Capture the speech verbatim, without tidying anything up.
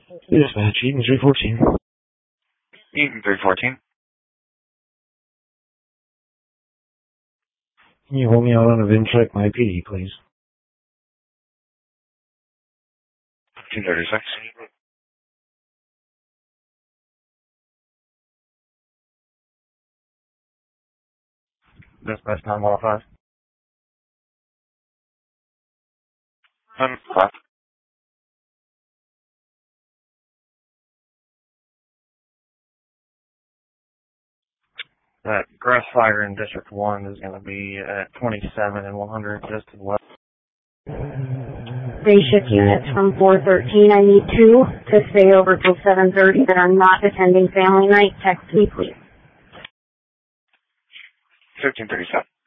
Dispatch, Eden three fourteen. Eden three fourteen. Can you hold me out on a VIN check, my P D, please? two thirty-six. Dispatch nine one five. nine one five. That grass fire in District one is going to be at twenty-seven and one hundred just to the west. Day shift units from four thirteen, I need two to stay over till seven thirty that are not attending family night. Text me, please. fifteen thirty-seven.